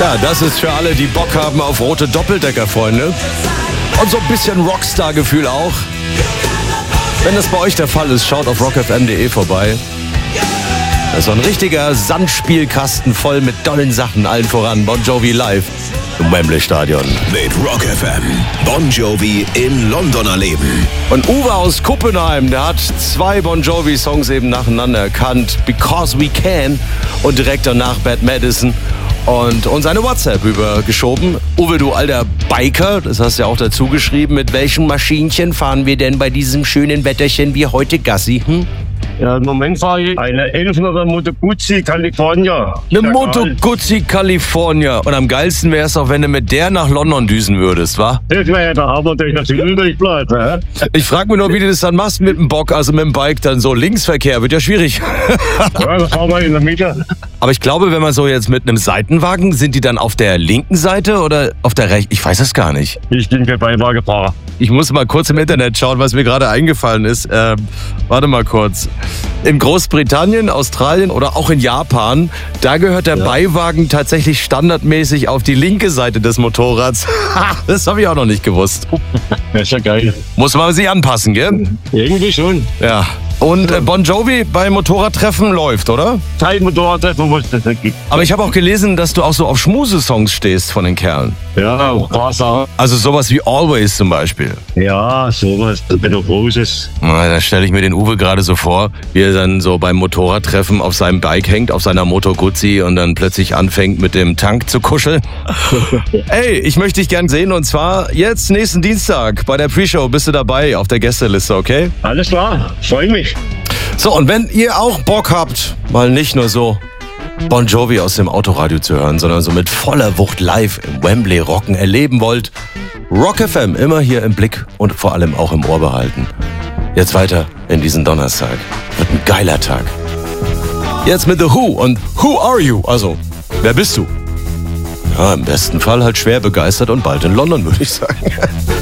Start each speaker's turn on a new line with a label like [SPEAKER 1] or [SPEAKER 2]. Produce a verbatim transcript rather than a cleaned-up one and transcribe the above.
[SPEAKER 1] Ja, das ist für alle, die Bock haben auf rote Doppeldecker, Freunde. Und so ein bisschen Rockstar-Gefühl auch. Wenn das bei euch der Fall ist, schaut auf rock f m punkt de vorbei. Das ist so ein richtiger Sandspielkasten voll mit tollen Sachen, allen voran Bon Jovi live im Wembley Stadion.
[SPEAKER 2] Mit Rock F M, Bon Jovi in London erleben.
[SPEAKER 1] Und Uwe aus Kuppenheim, der hat zwei Bon Jovi-Songs eben nacheinander erkannt. Because We Can und direkt danach Bad Medicine. Und uns eine WhatsApp übergeschoben. Uwe, du alter Biker, das hast du ja auch dazu geschrieben. Mit welchem Maschinchen fahren wir denn bei diesem schönen Wetterchen wie heute Gassi? Hm?
[SPEAKER 3] Ja, im Moment fahre ich eine elfner Moto Guzzi California.
[SPEAKER 1] Eine Moto Guzzi California. Und am geilsten wäre es auch, wenn du mit der nach London düsen würdest, wa?
[SPEAKER 3] Das wäre ja der Hammer, durch das übrig bleibt. Ne?
[SPEAKER 1] Ich frage mich nur, wie du das dann machst mit dem Bock, also mit dem Bike dann so. Linksverkehr wird ja schwierig.
[SPEAKER 3] Ja, das fahren wir in der Mitte.
[SPEAKER 1] Aber ich glaube, wenn man so jetzt mit einem Seitenwagen, sind die dann auf der linken Seite oder auf der rechten? Ich weiß es gar nicht.
[SPEAKER 3] Ich bin der Beiwagenfahrer.
[SPEAKER 1] Ich muss mal kurz im Internet schauen, was mir gerade eingefallen ist. Ähm, warte mal kurz. In Großbritannien, Australien oder auch in Japan, da gehört der ja. Beiwagen tatsächlich standardmäßig auf die linke Seite des Motorrads. Das habe ich auch noch nicht gewusst.
[SPEAKER 3] Das ist ja geil.
[SPEAKER 1] Muss man sich anpassen, gell?
[SPEAKER 3] Irgendwie schon.
[SPEAKER 1] Ja. Und äh, Bon Jovi bei Motorradtreffen läuft, oder?
[SPEAKER 3] Kein Motorradtreffen muss das nicht geben.
[SPEAKER 1] Aber ich habe auch gelesen, dass du auch so auf Schmusesongs stehst von den Kerlen.
[SPEAKER 3] Ja, Wasser.
[SPEAKER 1] Also sowas wie Always zum Beispiel.
[SPEAKER 3] Ja, sowas. Wenn du groß ist.
[SPEAKER 1] Na, da stelle ich mir den Uwe gerade so vor, wie er dann so beim Motorradtreffen auf seinem Bike hängt, auf seiner Moto Guzzi und dann plötzlich anfängt mit dem Tank zu kuscheln. Ey, ich möchte dich gern sehen und zwar jetzt nächsten Dienstag bei der Pre-Show bist du dabei auf der Gästeliste, okay?
[SPEAKER 3] Alles klar, freue mich.
[SPEAKER 1] So, und wenn ihr auch Bock habt, mal nicht nur so Bon Jovi aus dem Autoradio zu hören, sondern so mit voller Wucht live im Wembley Rocken erleben wollt, Rock F M immer hier im Blick und vor allem auch im Ohr behalten. Jetzt weiter in diesen Donnerstag. Wird ein geiler Tag. Jetzt mit The Who und Who Are You? Also, wer bist du? Ja, im besten Fall halt schwer begeistert und bald in London, würde ich sagen.